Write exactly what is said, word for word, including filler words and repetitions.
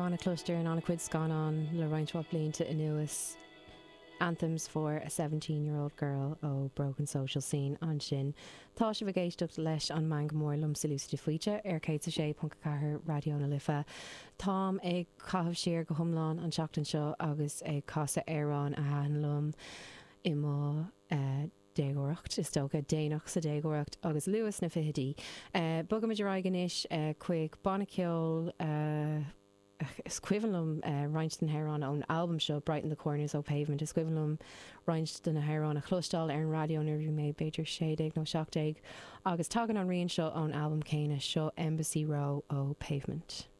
Heron a cluster and on a quid scan on le Reinchwap Linta Inuis anthems for a seventeen year old girl o broken social scene on shin. Tá se vigéisteach leis an mangamór lum salústa fuite ar céit a sé punca cahar radio na lifa. Tám ag cahabh siar go thomláin an seachtain seo agus ag casa Éireann a hanlum i má uh, dégóireacht is tóga déanaach sa dégóireacht agus luas na fihidí. Uh, Bugam idir aigenis uh, chuig Bonnaceol uh, is cuivanlum uh, Reinston Heron on album show Brighten the Corners o Pavement is cuivanlum Reinston Heron a chlostal ar an radio nervú mé beidir sédig no seachtaig agus tagan an rion show on album céine show Embassy Row o Pavement.